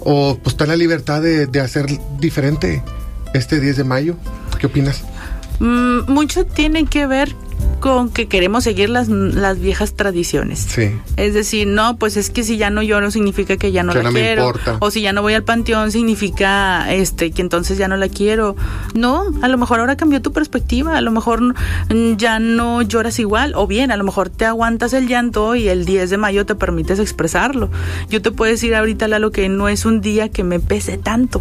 o pues está la libertad de hacer diferente este 10 de mayo. ¿Qué opinas? Mucho tiene que ver con que queremos seguir las viejas tradiciones. Sí. Es decir, no, pues es que si ya no lloro significa que ya no la quiero. Me importa. O si ya no voy al panteón significa que entonces ya no la quiero. No, a lo mejor ahora cambió tu perspectiva, a lo mejor ya no lloras igual, o bien, a lo mejor te aguantas el llanto y el 10 de mayo te permites expresarlo. Yo te puedo decir ahorita, Lalo, que no es un día que me pese tanto.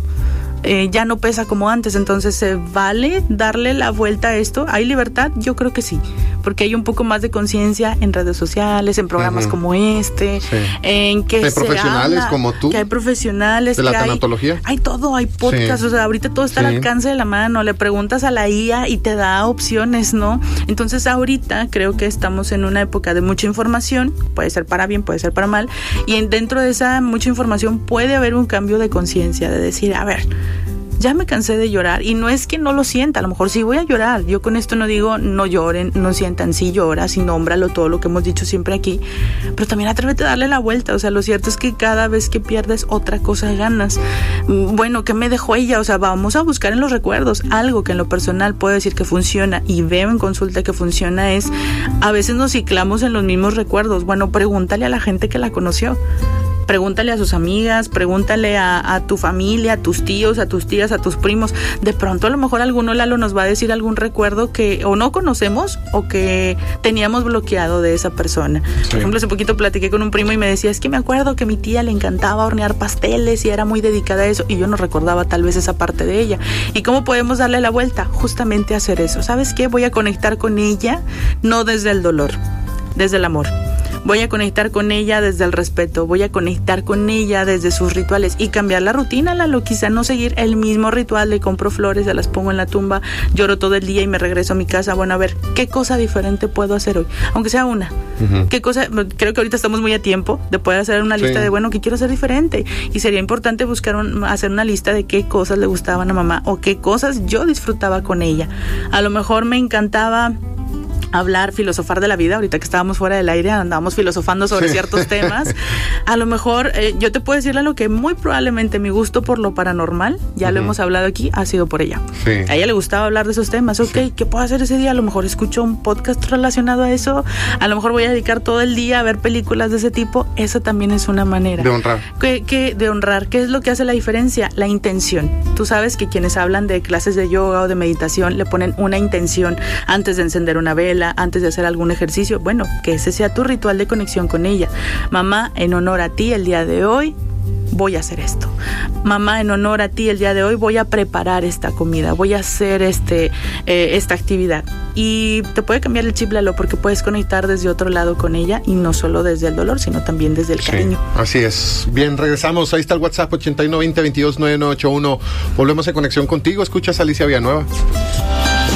Ya no pesa como antes, entonces ¿se vale darle la vuelta a esto? ¿Hay libertad? Yo creo que sí, porque hay un poco más de conciencia en redes sociales, en programas como este, en que hay profesionales habla, como tú, que hay profesionales, de la tanatología. Hay todo, hay podcasts, o sea, ahorita todo está al alcance de la mano, le preguntas a la IA y te da opciones, ¿no? Entonces ahorita creo que estamos en una época de mucha información, puede ser para bien, puede ser para mal, y dentro de esa mucha información puede haber un cambio de conciencia, de decir, a ver, ya me cansé de llorar, y no es que no lo sienta, a lo mejor sí voy a llorar, yo con esto no digo no lloren, no sientan, sí llora, sí nómbralo, todo lo que hemos dicho siempre aquí, pero también atrévete a darle la vuelta, o sea, lo cierto es que cada vez que pierdes otra cosa ganas. Bueno, ¿qué me dejó ella? O sea, vamos a buscar en los recuerdos, algo que en lo personal puedo decir que funciona, y veo en consulta que funciona es, a veces nos ciclamos en los mismos recuerdos. Bueno, pregúntale a la gente que la conoció. Pregúntale a sus amigas, pregúntale a tu familia, a tus tíos, a tus tías, a tus primos. De pronto a lo mejor alguno, Lalo, nos va a decir algún recuerdo que o no conocemos o que teníamos bloqueado de esa persona. Sí. Por ejemplo, hace poquito platiqué con un primo y me decía, es que me acuerdo que mi tía le encantaba hornear pasteles y era muy dedicada a eso, y yo no recordaba tal vez esa parte de ella. ¿Y cómo podemos darle la vuelta? Justamente hacer eso. ¿Sabes qué? Voy a conectar con ella, no desde el dolor, desde el amor. Voy a conectar con ella desde el respeto, voy a conectar con ella desde sus rituales y cambiar la rutina, Lalo, quizá no seguir el mismo ritual de compro flores, se las pongo en la tumba, lloro todo el día y me regreso a mi casa. Bueno, a ver, ¿qué cosa diferente puedo hacer hoy? Aunque sea una. ¿Qué cosa? Creo que ahorita estamos muy a tiempo de poder hacer una lista de, bueno, ¿qué quiero hacer diferente? Y sería importante buscar hacer una lista de qué cosas le gustaban a mamá o qué cosas yo disfrutaba con ella. A lo mejor me encantaba filosofar de la vida. Ahorita que estábamos fuera del aire andábamos filosofando sobre ciertos temas. A lo mejor yo te puedo decirle lo que muy probablemente mi gusto por lo paranormal, ya lo hemos hablado aquí, ha sido por ella. A ella le gustaba hablar de esos temas. ¿Qué puedo hacer ese día? A lo mejor escucho un podcast relacionado a eso, a lo mejor voy a dedicar todo el día a ver películas de ese tipo. Eso también es una manera de honrar. De honrar. ¿Qué es lo que hace la diferencia? La intención. Tú sabes que quienes hablan de clases de yoga o de meditación le ponen una intención antes de encender una vela, antes de hacer algún ejercicio. Bueno, que ese sea tu ritual de conexión con ella. Mamá, en honor a ti el día de hoy voy a hacer esto. Mamá, en honor a ti el día de hoy voy a preparar esta comida, voy a hacer esta actividad. Y te puede cambiar el chip, Lalo, porque puedes conectar desde otro lado con ella y no solo desde el dolor, sino también desde el cariño. Así es. Bien, regresamos. Ahí está el WhatsApp 8120-229981. Volvemos en conexión contigo. Escuchas a Alicia Villanueva.